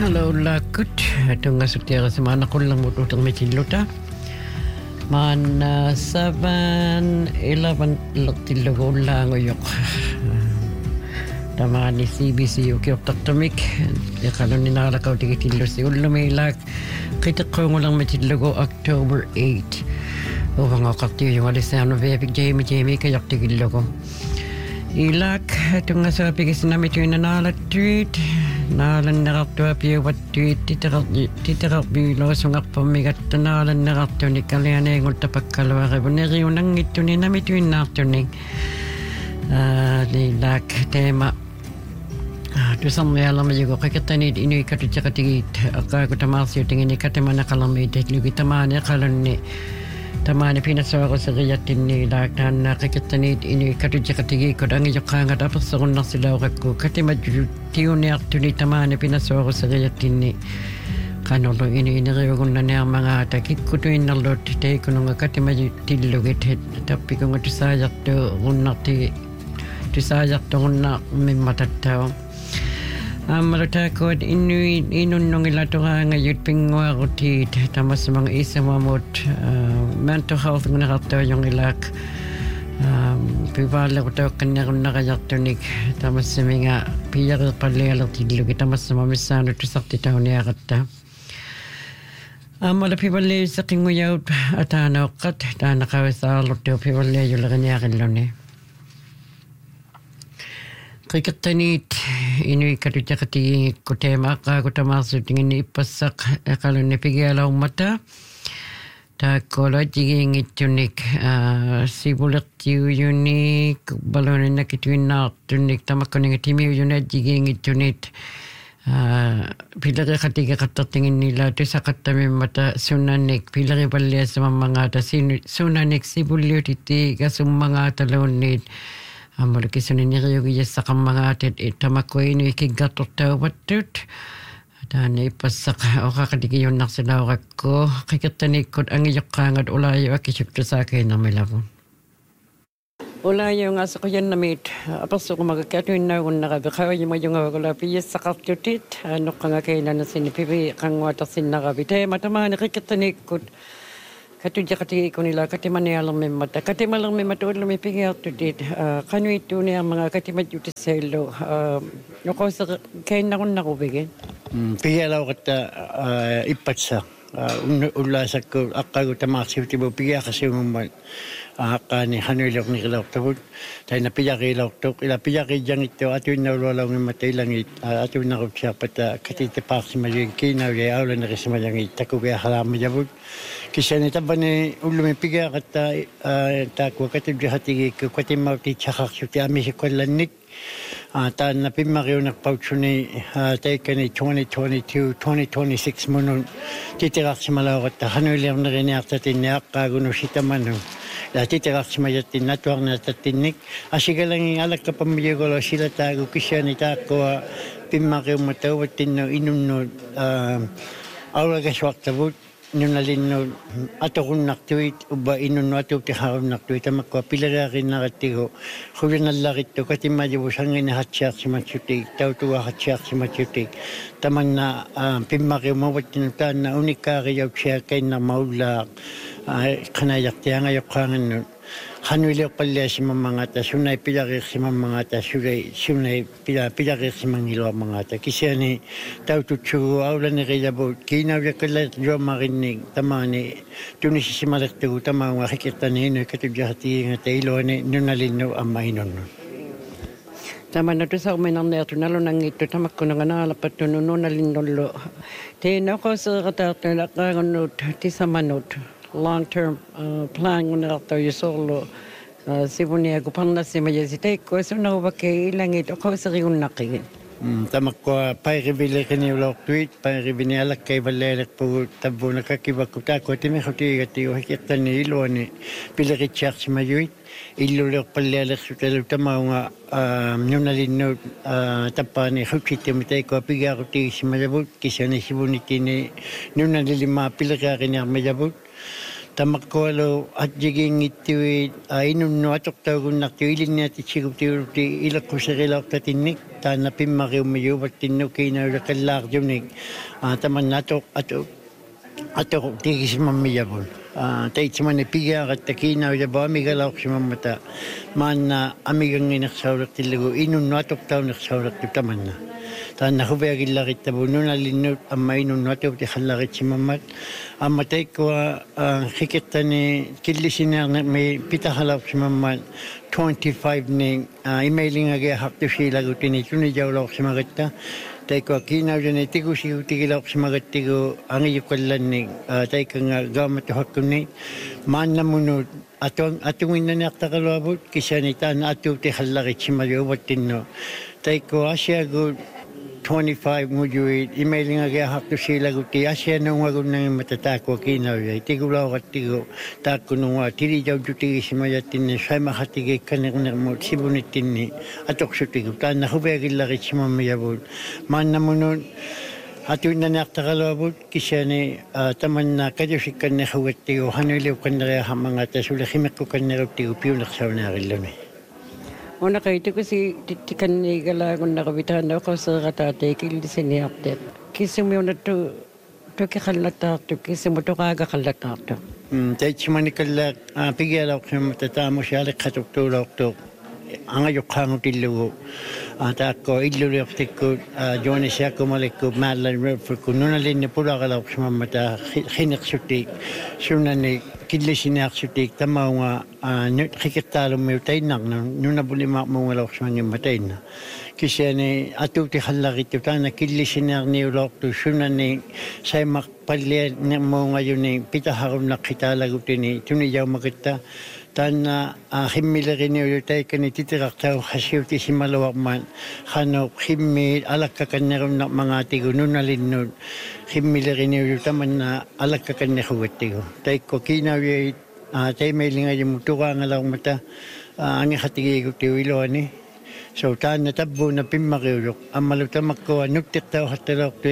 Laulakut tunga sutiara semana kulang mututang metilota man 7-11 tilagola ngoyok tamani CBC ukiok taktomik ya kalau ni nakalakaw tigitilo si ulumilak kita kongulang metilago October 8 o mga kaktiyo yung alisano vepik Jamie kayak tigilago ilak tunga sa pigis na medyo nanala tweet nalan naraktua piyo wat tweet titarak bilo sungak pamigat nalan naraktua ni kaliane ngul tapakkalawa reboneri unang ito ni na medyo naktuning ilak tema tu sampai alam juga kita ni ini kata cakap tinggi aku tamasih tinggi ni kata mana kalau mede lebih tamanya kalau ni tamani pinasawako sa riyatin ni laktan na kakitanin ini katudya katigi ko dangi jokanga tapos sa kunang silaw ko kati madutiyo ni actually tamani pinasawako sa riyatin ni kanolo ini riyogon na niya mga takik ko to inalot tayo ko nung kati madilugit tapi ko nga tisayat to unak tisayat to unak may matataw Malatakot inunong ilatunga ngayon pingwa ko tit tamas mga isa mamot mental health ng nakataw yung ilak pibala ko tayo kanya kung nakayaktunik tamas sa mga piyar palelo tidlo tamas sa mamisano tusakti tayo niya kata malapibali sa kinguyaw at anakat tanakawasalo tayo pibali yung lakanyakin loni Kikatanit ini katutya kati kutema ka kutamasu tingin ipasak kalau nepigalaw mata ta kola jiging itunik sibulat unik balon na kitwin na tunik tamakuning timi unit jiging itunit pilari katiga katatingin nila tu sa katami mata sunanik pilari balya sa mga ta sunanik sibulat iti kasum mga talonit Amor kisun ni riyogi sa kamanga atit itamako ino ikigatot tayo watut. Tani pasak o kakadigi yun naksilawak ko. Kikatanikot ang iyok kangad ulayo akisip to sa akin na may labo. Ulayo nga sa kuyan namit. Apaso ko magkakatuin na kung nakabikaw yung mga yung awagulapiyas sa kaktutit. Ano ka nga kayo na sinipipi kang watasin nakabite. Matamahan kikatanikot. Katudya kati ko nila katimanealang may mata katimalang may mata ulo may pigil to dit kanu ito niya mga katimat yuti selo ko sa kain na kun nakubigin pigil ako kata ipatsa ulasak ko akago tamasip tibo pigil kasi umman kani hanulok ni kilok to tayo na piyakilok to ila piyakijang ito ato yung nawalaw ng matay langit ato yung nakupsiya pata katitipak si maling kinaw ya awla na kasi malangit tako kaya halama jabot Kisya nita ba ni ulumi piga kata takwa kata jahati ko kati mauti chakak suti ami si kwalanik ta na pimakyo nakpautso ni tayo kani 2022 2026 mo nun titirak si malaw kata hanuliang na rin yakta tiniyak kaguno sita manu titirak si mayatin natuwag na tatinik asigalang yung alak ka pamilya sila tago kisya nita ko pimakyo matawat tino inum no awla kaswak tabut Nunalin no ato kung naktuit uba inun no ato tiharam naktuit amakwa pilarakin nakatigo kuya nalakit to kasi madibus hangin hatsyak si machutik tau tuwa hatsyak si machutik tamang na pimaki umawat tinutan na unika kayaw siya kay na maulak kanayak tiya ngayok kangan nun Hanuliok pala si mga ta sunay pilakik si mga ta sunay pilakik si mga mga ta kasi ni tao tutsugo awla ni kaya bo kinaw ya kala jo marinig tamani tunisi si malakto tama makikita ni no katudya hati nga tailo ni nunalino amay nun Tama na to sa uminang na ito nalo nang ito tamak ko nang nalapat to nunalin lolo Tino ko sa katakto na kanunod ti sa manot long-term plan na ito yung solo sibunia ko pang nasi majasite ko so na ba kay langit ako sa riyon nakin tamak ko pairibili kini ulok tweet pairibili alak kay balelek po tabo nakakibak ko tako timi khoti gati o hikita ni ilo ni pilaki church mayuit ilulok palelek su telo tama nga nunalino tapani khoti mitay ko piga ko ti si majabut kisani sibuniti ni nunalilima pilaka kini majabut tamakkualo at jiging itiwi inunno atoktagunnak tiwilinniati chiguptiuruti ilakkuserilaaqtatinnik taana pimmaqiummijuuvat tinnukiinaulakallaarjunik tamannatok atok tigisimammijavun taitsimani pigaaqatta kiinaujaba amigalauqsimammata maanna amigangineqsaulaqtillugu inunno atoktauniqsaulaqtu tamanna taanna hubeagillaqittavu nunalinnut amma inunno atokti khallaqitsimammat amma taikkua hikittani killisinaarnermi pitahalauqsimammat 25 ning emailingage haqtusiilagutini tunijauloqsimagatta taikua kiinaujani tikusigutigiloqsimagattigu angiyukallanni taikanga gaamatuhakkunni maannamunut atunginnaniartaqaluavut kisani taana atuuti khallaqitsimaliuvattinnu taikua asiagu 25 ngujui emailingage haqtusiilagutti asianuungagunnangimmata taakua kiinaujai tigulauqattigu taakkununga tilijaujutigisimajattinni saimahatigiikkanernermut sibunittinni atoqsutigu taanna hubeagillaqitsimammiavut maannamunut atuinnaniartaqaluavut kisani tamanna kajusikkannerhugattigu hanuiliukannereahamangata sulehimiqqukkanneruttigu piunersaunaarilluni Ona kaitiku si titikan ni gala guna kabitan ako sa katate kilisiniakte. Kisumi ona to kikalatak to kisumi to kagakalatak to. Taitsimanikalak pigalaw simatatamu siya katuktulok to angayukhangutillugu taakko illuliortikku jooni siakkumalikku maallanruufukku nunalinni pulaqalauqsimammata khiniqsutik sunani killisiniarsutik tamaunga hikittaalummiu tainnarnu nunapulimaaqmungalauqsimangimmatainna kisiani atuuti khallaqittu taana killisiniarniulortu sunani saimaq pallianermuungajuni pitaharunnaqhitaalagutini tunijaumakitta taana himmileriniulu taikani titiraqtau hasiuti simaluarmaan khano himmi alakkakannerunnaq mangaatigu nunalinnut himmileriniulu tamanna alakkakannerhugattigu taikko kiinauiait taimailingajumu turaangalaumata angihatigiiguttiu iluani so taana tabbuuna pimmaqiuluq ammalu tamakkua nuttiqtauhattalortui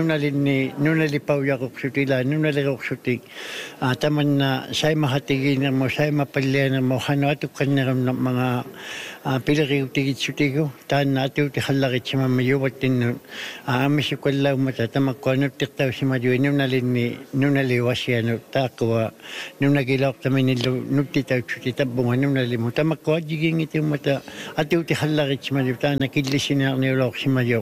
nunalipaujaquqsutila nunaliruqsutik tamanna saimahatigiinermu saimapallianermu hanu atuqqannerunna manga pileriutigitsutigu taanna atuuti khallaqitsimammi yuvattinnut amisukallaumata tamakkua nuttiqtausimajui nunaliuasianut taakkua nunagilaortaminillu nuttitautsuti tabbunga nunalimu tamakkua jigingitiummata atuuti khallaqitsimaju taana killisinaarniuloorsimajo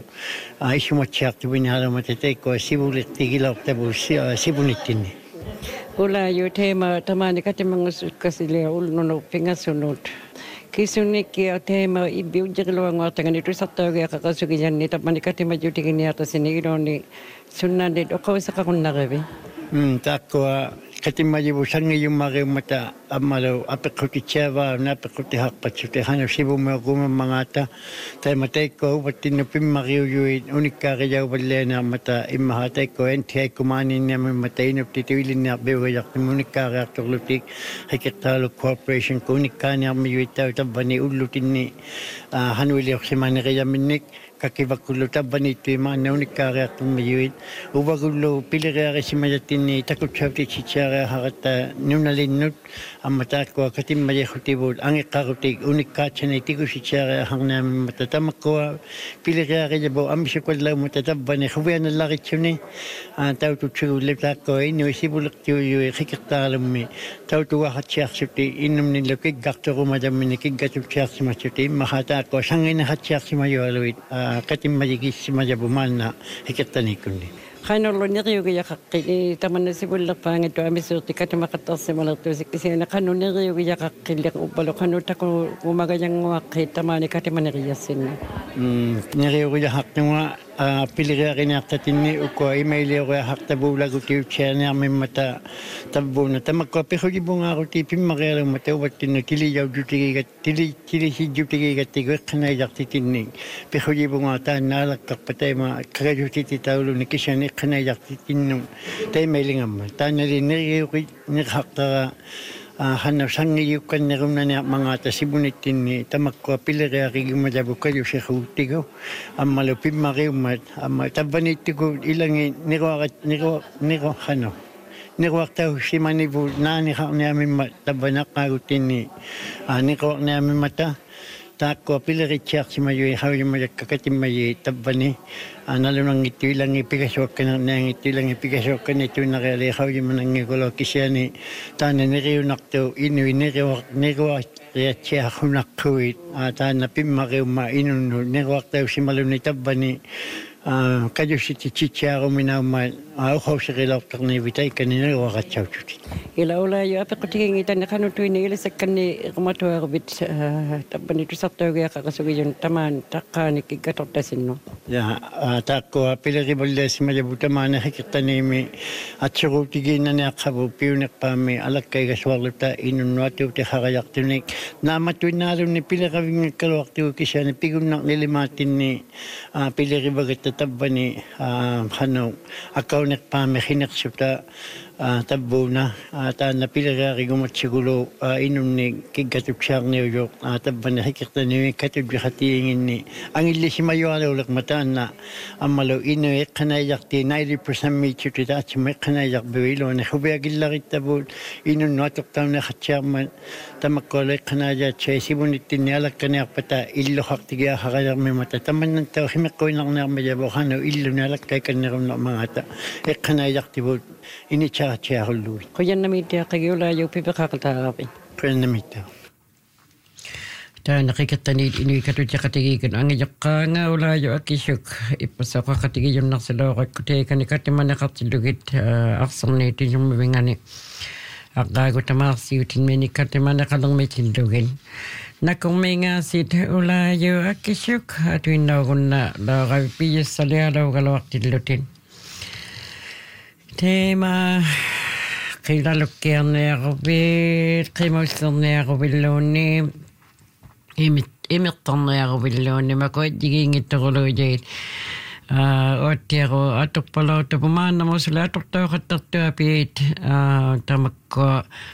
isumatsiartuvinihalamata taikkua sivuliqtigilaortavu sibunittinni Ula yu tema tamani katimangusutkasile ulnunu pingasunut. Kisunikki tema ibiujagluanguatangani tusattaugia kakasugijanni tamani katimajutigini atasini iloni sunnandi okawsaqaqunnaqavi. Taakkua katimajivu sangiyummaqiummata ammalu apeqqutitsiava naapeqqutihaqqatsute hanu sivumeoqumammangaata taima taikko uvattinnu pimmaqiujuit unikkaaqijauvallianaarmata immaha taikko entihaikkumaaninniamimmata inupti tivilinniarpiugajaqtimu unikkaariartorlutik hikiqtaaluk corporation ku unikkaaniarmiyuittau tabbani ullutinni hanuiliorsimaaniqiyaminnik kakivakkullu tabbaniittuima unikkaariartummijuit uvagullu pileriarisimayattinni takutsautiktsitsiariahaqatta nunalinnut amma taakkua katimmajehutivut angiqqarutik unikkaatsani tikusitsiariaharnaamimmata tamakkua pileriarijavu amisukallaumata tabbani huvianallaqitsuni taututsugulli taakkua innui sivuliqtiujui hikiqtaalummi tautuahatsiarsuti innumnillu kiggartorumadamini kiggatutsiarsimatsuti immaha taakkua sanginahatsiarsimajualuit katimmajikissimajavu maanna hikiqtanikkunni Kanolo niriyugi yaqaqqili tamanna sibullerpaangittu amisuuti katimaqqattarsimalertuusik isiana qanu niriyugi yaqaqqili ubbalu qanu taku umagayanguaqqi tamani katimaniriyassinna niriyugi yaqaqqinga pileriaqiniartatinni ukua emailioriaqartavuulagutiutsianiarmimmata tabbuuna tamakkua pihujibungaaruti pimmarialummata uvattinnu tilisijjutigiigattigu eqqinaijartitinni pihujibungaa taanna alaqqarpataima kagajutititauluni kisani eqqinaijartitinnu taimailingamma taannali niriyugi nirhaqtara hanno sangiyukkannerunnani mangaata sibunittinni tamakkua pileriaqigimajavu kajuserhuuttigu ammalu pimmariummat amma tabbaniittigu ilangi niro hanno niqwaqtau simanivu naaniqarniamimma tabanaqaaguttinni niqwaqniamimata taakko pileritsiarsimayui haulimajakkakatimmayi tabbani analunangittuilangi pikasuakkanarniangittuilangi pikasuakkani tuunariali haulimanangikolo kisiani taana niriunartu inui niruariatsiarrunarquit taana pimmariumma inunnu niqwaqtau simaluni tabbani kajusiti chichiaruminaumma auhausirilortarni vitaikkani niruaqatsautut ila ula yo apequtigingi tanaqanutuini ilisakkanni qamatuarubit tabbani tusartuugia qaqasugiyun tamaan taqqaani kikkatortasinnu ja taakko pileriballeesimajabu tamaana hikirtaniimi atsuruutigiinnani aqqavu piuneqpaami alakkaigassuarluta inunnuatuuti harajartunik naamatuinnaalunni pileravingakkaluartugu kisiani pigunnarnilimaattinni pileribagatta tabbani hanu akkauneqpaami hinersuta tabbuna taana pilerarigumatsigulu inunni kiggatuksiarniujo tabbani hikirtaniimi katujjahatiinginni angillisimayualuuleqmataanna ammalu inu eqqanaajarti 90% miitsutitaatsima eqqanaajarbuiluuni hubiagillarittabuut inunnu atoqtaunaqatsiarman tamakkualu eqqanaajaatsa sibunittinni alakkaniarpata illuhaqtigiaharayarmimata tamannantau himeqquinarniarmajabu hanu illuni alakkaikannerunnermagata eqqanaajartibuut inicharatsiarulluit qoyannamiittiaqagiulaayu pipeqaqaltaarapi qoyannamiittaa taana qikattaniit inuikatutiqatigiikun angijaqqaanga ulaayu akisuk ippasaqaqatigiyunnarsilooraqkuteikani katimanaqartillugit arserniitinyummivingani aqqaagutamaarsiutinmini katimanaqalermitillugin nakurmiingaasit ulaayu akisuk atuinnaugunna laoravipiussalialaugaluartillutin teema qilalukkiarniaruvit qimausserniaruvilluunni imittarniaruvilluni makuatjigiingittoruluujait oottiaru atorpalautupumaannamusula atortauqattartuapiit tamakko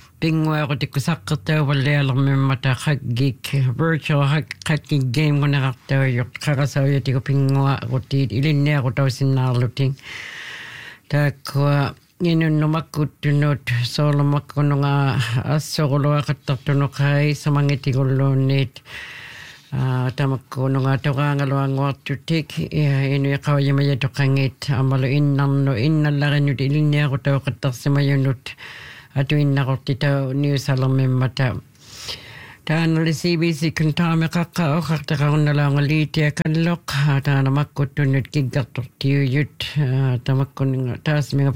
pinguarutikkusaqqertauvallialermimmata qaggik virtual qaggik game gunerartaujuq qarasauutiku pinguarutiit ilinniarutausinnaarluting taakua inunnumakkuttunut soolumakkununga assoruluaqattartunuqai samangitikulluunniit tamakkununga toqaangaluanguartutik inuiqaujimajatoqangit amalu innallarinnut ilinniarutauqattarsimayunut atuinnaqortitau niusalermimmata taanali CBC kuntaamiqaqqa oqartaqarunnalaangaliitiakalloq taana makkuttunnut kiggartortiuyut tamakkunninga taasminga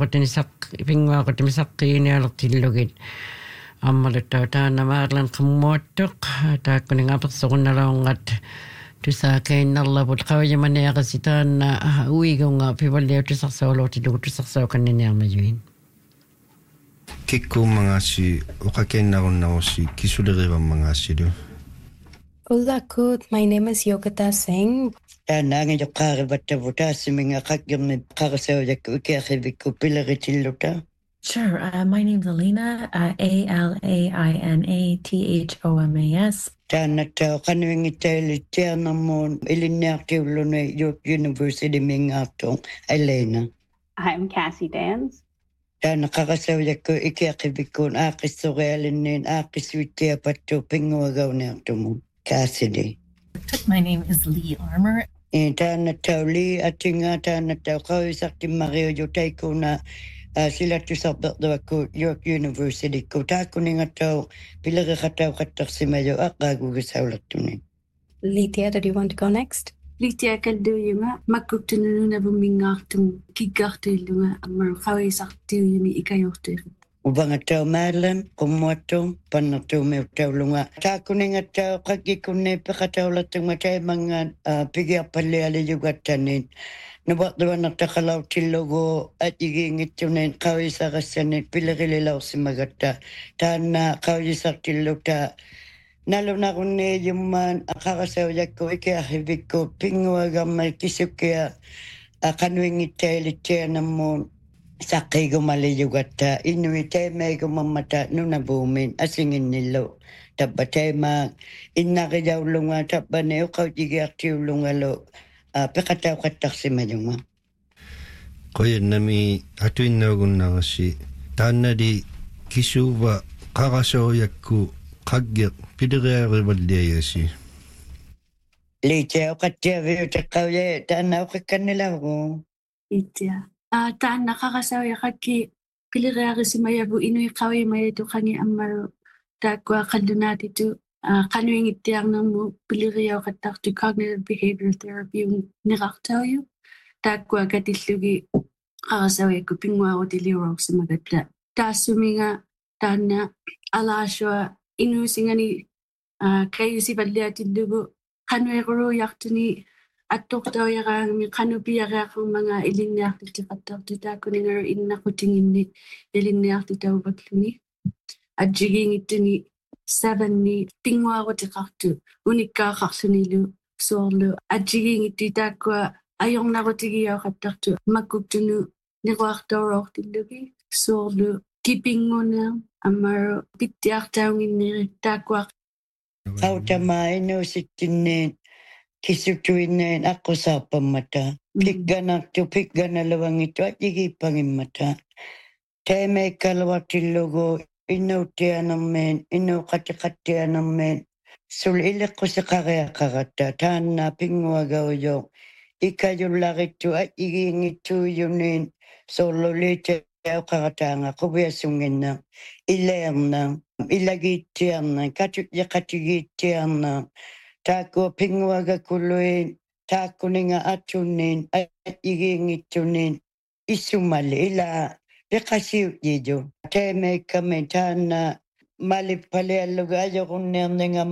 pinguaqutimisaqqinialertillugit ammaluttaa taana maarlan qammuattoq taakkuninga apersorunnalaungat tusaakainnarlavut qaujimaniaqasi taanna uigunga pivalliutusarsauluutilugu tusarsaukanniarmajuin kikkuummangaassi oqakiannarunnarusi kisulerivammangaassilu. Hola, good. My name is Yogita Singh. Sure. My name's Alina, ALAINATHOMAS. I'm Cassie Dans. Taana qaqasaujakku ikiaqivikuun aaqissuqialinniin aaqissuittiapattu pinguagauneartumu kaasili. My name is Lee Armour. Taana tauli atinga taana tau qawisartimmariuju taikuna silattusarpertuakku York University ku taakuninga tau pileriqatau qattarsimayu aqqaagugisaulartuni. Lydia, did you want to go next? Lydia kalduyunga makkuktunununavummingaartum kiggartuillunga ammaru qawisartiuyumi ikajortiiq. Ubangatau maalan qummuattum pannertuumiuttaulunga taakuningattau qakkikkunniippeqataulattunga taimangaan pigiarpallialijugattanin nubartuanartaqalautillugu atigiingittunin qawisaqassani pilerililausimagatta taanna qawisartillukta nalunarunniijummaan aqarasaujakku ikiarrivikku pinguagamma kisukkia qanuingittailittianammuun saqqiigumalijugata innui taimaigumammata nunavuumin asinginnillu tappa taimaa innarijaulunga tappani uqautigiartiulungalu peqatauqattarsimajunga qoyannami atuinnaugunnarassi Taannali kisuva qarasooriakku qaggeq pilerearivalliayasi. Liitse oqattiaviu taqqauye taanna oqikkannilagu. Itia. Taanna qaqasauiaqakki pilirearisimayavu inuiqawimayatu qangi ammaru taakkua qallunaatitu qanuingittiarnermu piliriauqattartu cognitive behavioral therapy niqartauyu taakkua katillugi qaqasauiakku pinguarutiliuruqsimagatta taassuminga taanna alaasua inuusingani kayusivalliatillugu qanuiquruuyartuni attortauiaraangami qanupiariaqermanga ilinniartiltiqattartu taakkuningaru innaqutinginni ilinniartitauvakluni ajjigiingittuni 7-ni pinguarutiqartu unikkaaqarlunilu suorlu ajjigiingitti taakkua ajornarutigiauqattartu makkuktunu niquartauruortillugi suorlu kipinguna amaru pittiartaunginniri taakkua Qautamaa inuusittinniin kisutuinniin aqusaappammata pikganaluvangittu ajjigiippangimmata teemeikkaluartillugu innuuttianermiin innuuqatiqattianermiin sul iliqqusiqariaqaqatta taanna pinguagaujo ikajullarrittu ajjigiingittuuyuniin soorluliite auqarataanga quviassunginna ileerna ilagiittiarna katuqatigiittiarna taakkua pinguagakuluin taakkuninga atunniin ajjigiingittuniin issumalli ilaa piqasiujijo teemeikkami taanna malippaliallugu ajorunniarninga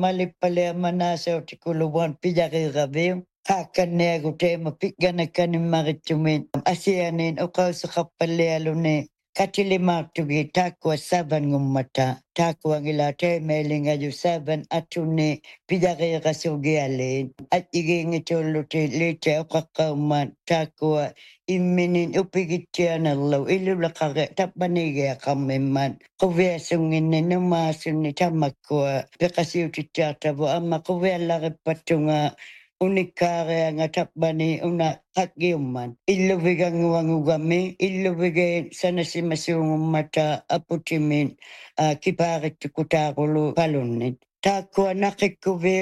malippaliamanaasautikuluwan pijariiraviu qaakkanniagu teema pigganakanimmarittumiin asianiin uqauseqarpallialuni katilimaartugi taakkua 7 ngummata taakkuangila teemeilingaju 7 atunni pijariirasugialiin ajjigiingitulluti liite uqaqqaummaan taakkua imminin upigittianerlu ilulaqare tappanigiaqammimman quviasunginni numaasunni tammakkua piqasiutittiartavu amma quviallarippatunga unikkaarianga tappani una qaqqiumman illuviganguangugami illuvigeen sanasimasuungummata aputimin kipaarittukutaaqulu palunnin taakkua naqikkuvi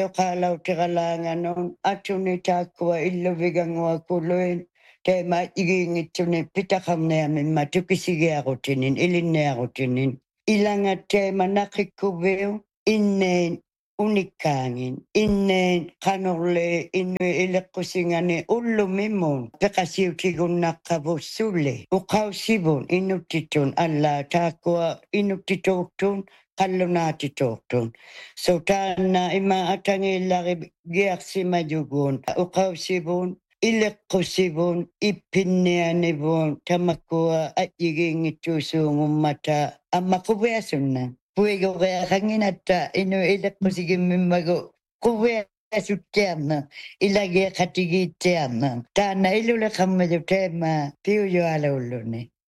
beoqaalautiralaanganun atuni taakkua illuviganguakuluin teema ajjigiingittuni pitaqarniamimma tukisigiarutinin ilinniarutinin ilanga teema naqikkuviu inneen unikkaangin inneen qanorle innui iliqqusingani ullumimun peqasiutigunnaqquvussuli uqaussivun inuttitun alla taakkua inuttituuqtun qallunaatituuqtun so taanna ima atangillari giarsimajugun uqaussivun iliqqusivun ippinnianivun tamakkua ajjigiingittuusuungummata amma quviasunna puigoreaqanginatta inu iliqqusigimmimagu quviasuttiarna ilagiaqatigiittiarna taanna iluleqammaju teema piujualaulluni